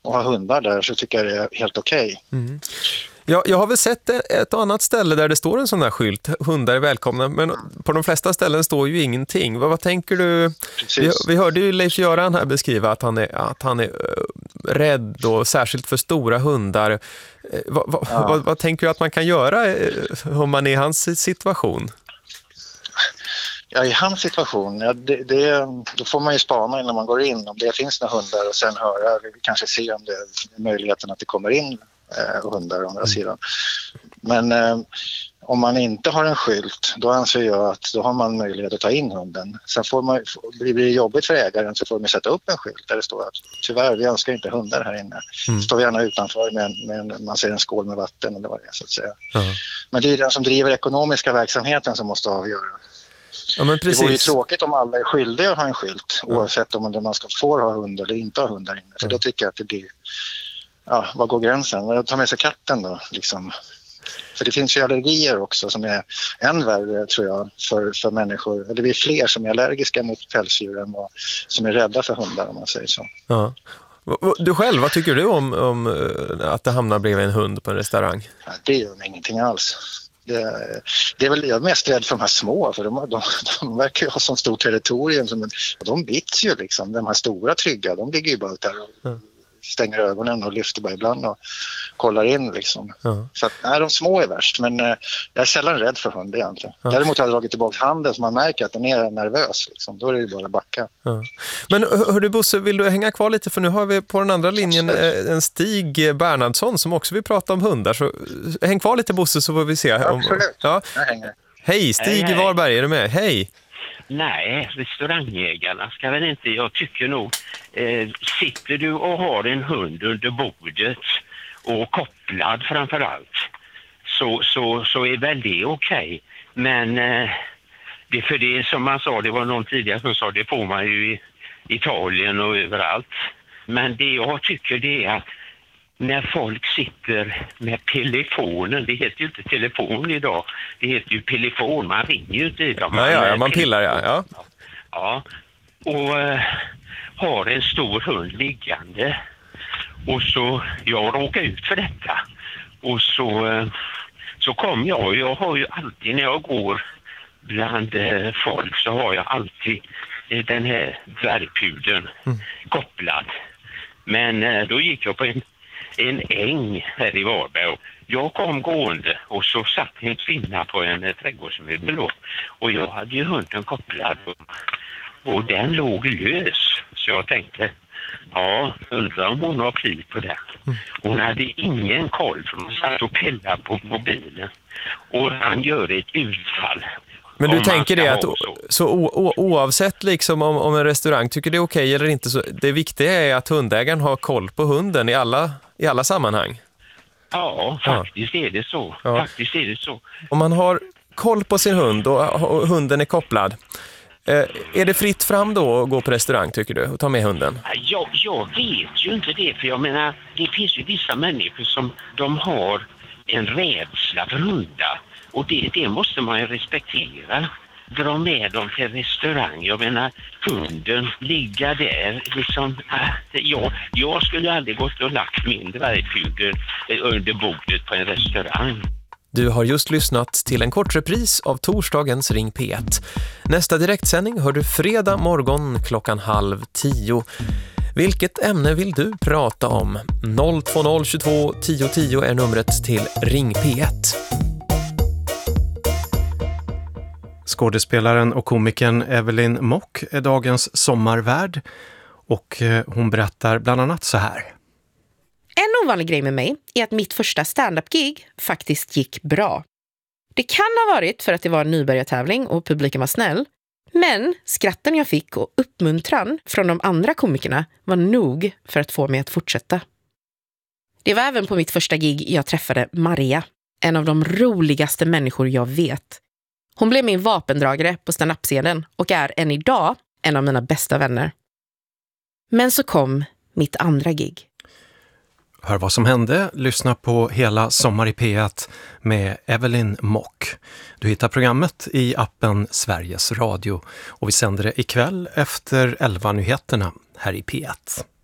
och ha hundar där så tycker jag det är helt okej. Mm. Jag har väl sett ett annat ställe där det står en sån här skylt, hundar är välkomna, men på de flesta ställen står ju ingenting. Vad tänker du? Vi hörde ju Leif-Göran här beskriva att han är rädd och särskilt för stora hundar. Vad tänker du att man kan göra om man är i hans situation? Ja, i hans situation, då får man ju spana innan man går in om det finns några hundar och sen höra, kanske se om det är möjligheten att det kommer in hundar å andra sidan. Men om man inte har en skylt, då anser jag att då har man möjlighet att ta in hunden. Sen blir det jobbigt för ägaren, så får man sätta upp en skylt där det står att tyvärr, vi önskar inte hundar här inne. Står gärna utanför med man ser en skål med vatten eller vad det är, så att säga. Men det är den som driver ekonomiska verksamheten som måste avgöra. Ja, men precis. Det vore ju tråkigt om alla är skyldiga att ha en skylt, oavsett om man får ha hund eller inte ha hundar inne. För då tycker jag att det blir, vad går gränsen? Jag tar med sig katten då, liksom. För det finns ju allergier också som är än värre, tror jag, för människor. Eller vi är fler som är allergiska mot pälsdjur än som är rädda för hundar, om man säger så. Ja. Du själv, vad tycker du om att det hamnar bredvid en hund på en restaurang? Ja, det gör mig ingenting alls. Det är väl jag är mest rädd för de här små, för de verkar ju ha så stort territorium och de bits ju liksom. De här stora trygga, de ligger ju bara där och stänger ögonen och lyfter bara ibland och kollar in liksom. Så att, nej, de små är värst, men jag är sällan rädd för hund egentligen. Däremot har jag dragit tillbaka handen så man märker att den är nervös liksom. Då är det ju bara att backa. Men hörru Bosse, vill du hänga kvar lite, för nu har vi på den andra linjen en Stig Bernhardsson som också vill prata om hundar, så häng kvar lite Bosse så får vi se. Absolut, jag hänger. Hej, Stig i Varberg, är du med? Hej! Nej, restaurangägarna ska väl inte, jag tycker nog, sitter du och har en hund under bordet och kopplad framförallt, så är väl det okej. Men det för det som man sa, det var någon tidigare som sa, det får man ju i Italien och överallt. Men det jag tycker det är att när folk sitter med telefonen, det heter ju inte telefon idag, det heter ju telefon, man ringer ju inte i dem. Man pillar, Ja, och har en stor hund liggande. Och så, jag råkar ut för detta. Och så kom jag har ju alltid när jag går bland folk så har jag alltid den här dvärgpudeln kopplad. Men då gick jag på en äng här i Varberg. Jag kom gående och så satt en kvinna på en trädgårdsmöbel då. Och jag hade ju hunden kopplad och den låg lös. Så jag tänkte, undrar om hon har pli på den. Hon hade ingen koll för hon satt och pillade på mobilen. Och han gör ett utfall. Men du tänker det att så oavsett liksom om en restaurang tycker det är okej eller inte, så det viktiga är att hundägaren har koll på hunden i alla sammanhang. Ja, faktiskt är det så. Faktiskt är det så. Om man har koll på sin hund och hunden är kopplad, är det fritt fram då att gå på restaurang tycker du och ta med hunden? Jag vet ju inte det, för jag menar det finns ju vissa människor som de har en rädsla för hundar. Och det måste man ju respektera. Dra med dem till restaurang. Jag menar, hunden ligga där. Liksom, jag skulle aldrig gått och lagt min dvärgpudel under bordet på en restaurang. Du har just lyssnat till en kort repris av torsdagens Ring P1. Nästa direktsändning hör du fredag morgon 9:30. Vilket ämne vill du prata om? 020 22 10 10 är numret till Ring P1. Skådespelaren och komikern Evelyn Mock är dagens sommarvärd och hon berättar bland annat så här. En ovanlig grej med mig är att mitt första stand-up-gig faktiskt gick bra. Det kan ha varit för att det var en nybörjartävling och publiken var snäll, men skratten jag fick och uppmuntran från de andra komikerna var nog för att få mig att fortsätta. Det var även på mitt första gig jag träffade Maria, en av de roligaste människor jag vet. Hon blev min vapendragare på stand-up-scenen och är än idag en av mina bästa vänner. Men så kom mitt andra gig. Hör vad som hände, lyssna på hela Sommar i P1 med Evelyn Mock. Du hittar programmet i appen Sveriges Radio och vi sänder det ikväll efter 11 nyheterna här i P1.